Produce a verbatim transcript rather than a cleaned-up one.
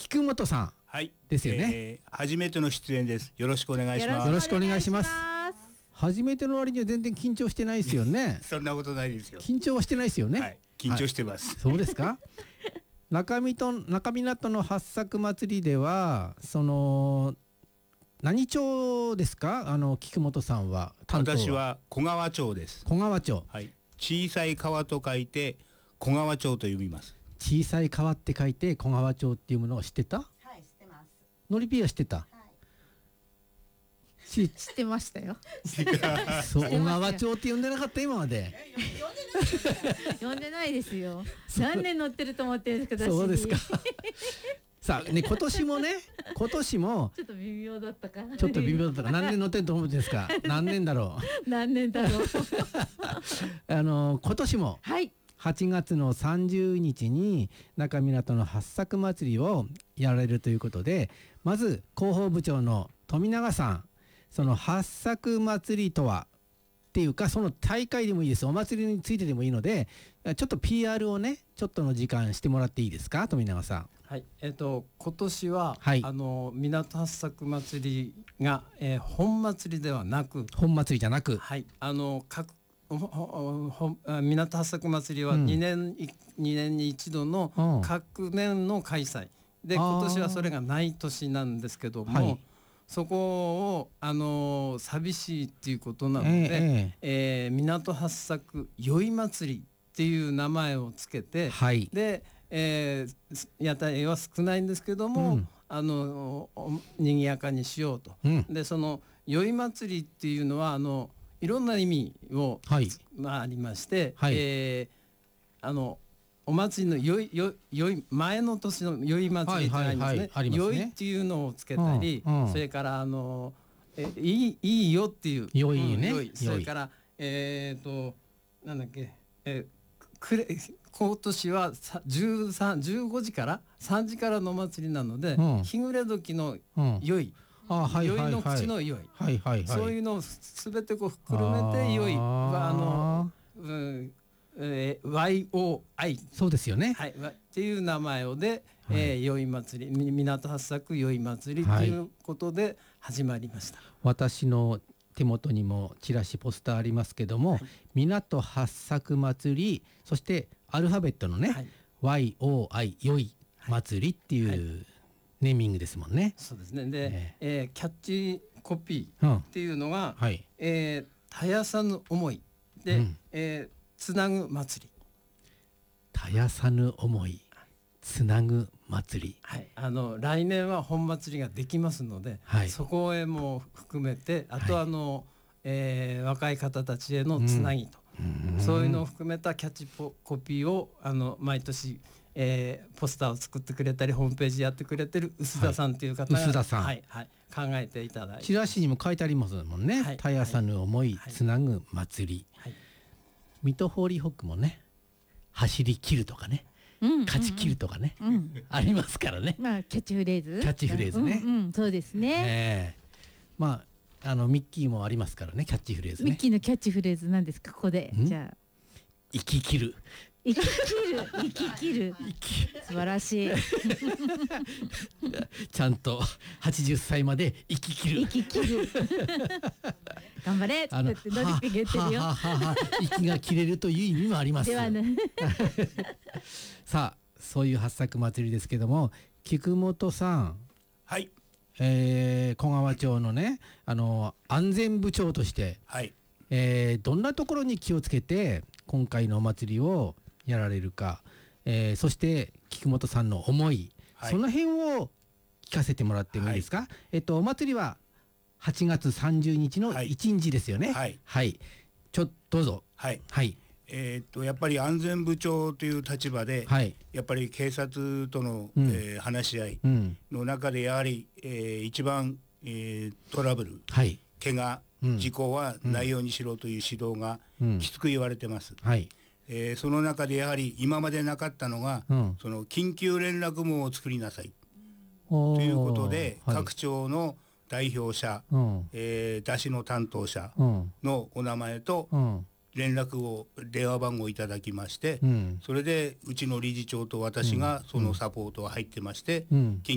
菊本さんはいですよね、 えー、初めての出演です。よろしくお願いします。 よろしくお願いします。初めての割には全然緊張してないですよね。 そんなことないですよ。 緊張はしてないですよね。 はい、緊張してます、はい、 そうですか。中港中港の八作祭りではその何町ですか？あの菊本さんは担当は。 私は小川町です。 小川町、 はい、小さい川と書いて小川町と読みます。 小さい川って書いて小川町っていうものを知ってた？ はい、知ってます。 のりぴーは知ってた？はい、 知ってましたよ。 そう、小川町って呼んでなかった今まで。 呼んでないですよ。何年乗ってると思ってるんですけど。 そうですか。さあね、今年もね、今年もちょっと微妙だったか。 ちょっと微妙だったか。何年乗ってると思うんですか。何年だろう。何年だろう。 あの今年もはちがつのさんじゅうにちに中港の八作祭りをやられるということで、まず広報部長の富永さん、その八作祭りとはっていうか、その大会でもいいです。お祭りについてでもいいので、ちょっと ピーアール をね、ちょっとの時間してもらっていいですか、富永さん。 はい、えっと今年は、 はい、 あの港八作祭りが、えー、本祭りではなく、 本祭りじゃなく、 はい、あの各港八作祭りはにねん、うん、にねんに一度の各年の開催で、今年はそれがない年なんですけども、はい、そこをあの寂しいっていうことなので、えーえー、港八作宵祭りっていう名前をつけて、はい、で、えー、屋台は少ないんですけども、うん、あの賑やかにしようと、うん、でその宵祭りっていうのはあのいろんな意味を、はい、まあ、ありまして、はい、えー、あのお祭りのよいよよい前の年の宵祭りってありますね。宵っていうのをつけたり、うんうん、それからあのえいいいいよっていう宵ね、 うん、それからえっ、ー、となんだっけ、えー、くれ今年はじゅうさん、じゅうごじからさんじからのお祭りなので、うん、日暮れ時の宵、うんあはいはいはい、 宵の口の宵、 はいはいはい、 そういうのをすべてこうくるめて宵はあの、うんえー、ワイオーアイそうですよね、 はい、っていう名前をで、はい、えー、宵祭り港八作宵祭りということで始まりました、はい、 私の手元にもチラシポスターありますけども、はい、港八作祭り、そしてアルファベットのね、はい、ワイオーアイ 宵祭りっていう、はいはい、ネーミングですもんね。 そうですね。で、えーえー、キャッチコピーっていうのが、うん、はい、えー、絶やさぬ思いで、うん、えー、つなぐ祭り。 絶やさぬ思い、つなぐ祭り。 はい、あの来年は本祭りができますので、はい、そこへも含めて、あとあの、はい、えー、若い方たちへのつなぎと、うん、そういうのを含めたキャッチコピーをあの毎年えー、ポスターを作ってくれたりホームページやってくれてる臼田さんという方が、 はい、臼田さん、 はいはい、考えていただいて、 チラシにも書いてありますもんね、はい、絶やさぬ思い、はい、つなぐ祭り、はい、水戸ホーリーホックもね、走り切るとかね、うんうんうん、勝ち切るとかね、うん、ありますからね、 まあ、キャッチフレーズキャッチフレーズね、 うんうん、そうですね、 えー、まああのミッキーもありますからね、キャッチフレーズね。 ミッキーのキャッチフレーズなんですか、ここで。じゃあ生き切る、 生き切る生き切る素晴らしいちゃんとはちじゅっさいまで生き切る生き切る頑張れって言ってノリピ言ってるよ。 はははは息が切れるという意味もありますではねさあそういう八作祭りですけども、菊本さん、 はい、 えー、小川町のね、あの安全部長として、はい、えー、どんなところに気をつけて今回のお祭りをやられるか、えー、そして菊本さんの思い、はい、その辺を聞かせてもらってもいいですか。はい、えっとお祭りははちがつさんじゅうにちのいちにちですよね。はい、はい、ちょっとどうぞ。 はい、はい、えー、っとやっぱり安全部長という立場で、はい、やっぱり警察との、うん、えー、話し合いの中でやはり、えー、一番、えー、トラブル、はい、怪我、うん、事故はないようにしろという指導がきつく言われてます。うん、はい、えー、その中でやはり今までなかったのが、うん、その緊急連絡網を作りなさいということで、はい、各町の代表者、うん、えー、出しの担当者のお名前と連絡を電話番号いただきまして、うん、それでうちの理事長と私がそのサポートが入ってまして、うん、緊